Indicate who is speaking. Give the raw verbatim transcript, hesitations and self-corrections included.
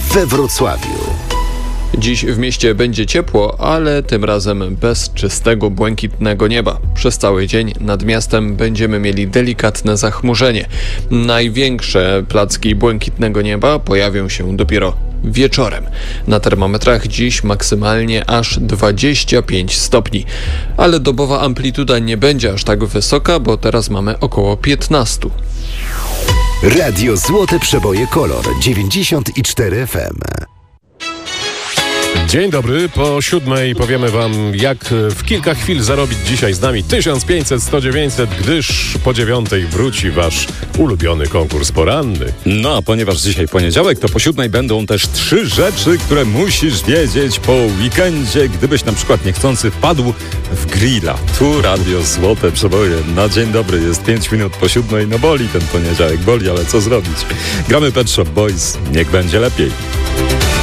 Speaker 1: we Wrocławiu.
Speaker 2: Dziś w mieście będzie ciepło, ale tym razem bez czystego, błękitnego nieba. Przez cały dzień nad miastem będziemy mieli delikatne zachmurzenie. Największe placki błękitnego nieba pojawią się dopiero wieczorem. Na termometrach dziś maksymalnie aż dwadzieścia pięć stopni. Ale dobowa amplituda nie będzie aż tak wysoka, bo teraz mamy około piętnaście.
Speaker 1: Radio Złote Przeboje Kolor dziewięćdziesiąt cztery F M.
Speaker 3: Dzień dobry, po siódmej powiemy wam, jak w kilka chwil zarobić dzisiaj z nami tysiąc pięćset, sto, dziewięćset, gdyż po dziewiątej wróci wasz ulubiony konkurs poranny.
Speaker 4: No, a ponieważ dzisiaj poniedziałek, to po siódmej będą też trzy rzeczy, które musisz wiedzieć po weekendzie, gdybyś na przykład niechcący wpadł w grilla. Tu Radio Złote Przeboje. Na dzień dobry, jest pięć minut po siódmej, no boli ten poniedziałek, boli, ale co zrobić? Gramy Pet Shop Boys, niech będzie lepiej.